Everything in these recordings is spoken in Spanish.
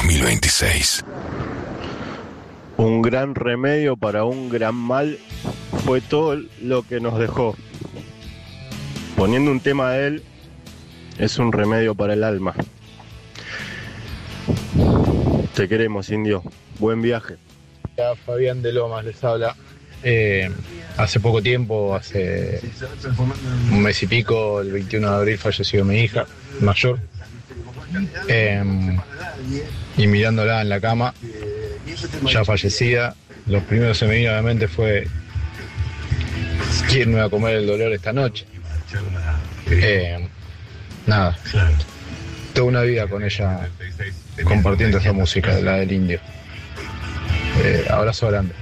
2026. Un gran remedio para un gran mal fue todo lo que nos dejó. Poniendo un tema de él, es un remedio para el alma. Te queremos, Indio. Buen viaje. Fabián de Lomas les habla. Hace poco tiempo, hace un mes y pico, el 21 de abril falleció mi hija mayor. Y mirándola en la cama, ya fallecida, lo primero que se me vino a la mente fue: ¿quién me va a comer el dolor esta noche? Nada, toda una vida con ella compartiendo esa música, la del Indio. Abrazo grande.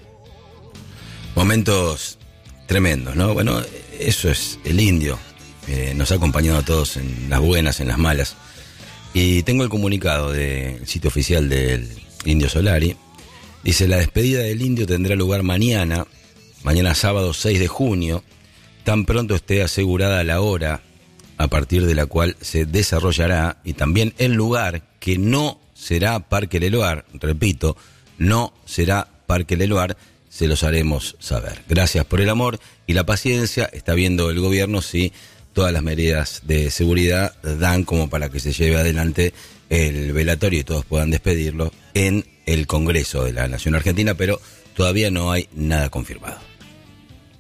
Momentos tremendos, ¿no? Bueno, eso es el Indio. Nos ha acompañado a todos en las buenas, en las malas. Y tengo el comunicado del sitio oficial del Indio Solari. Dice: la despedida del Indio tendrá lugar mañana sábado 6 de junio, tan pronto esté asegurada la hora a partir de la cual se desarrollará, y también el lugar, que no será Parque Leloir. Repito, no será Parque Leloir. Se los haremos saber. Gracias por el amor y la paciencia. Está viendo el gobierno si todas las medidas de seguridad dan como para que se lleve adelante el velatorio y todos puedan despedirlo en el Congreso de la Nación Argentina, pero todavía no hay nada confirmado.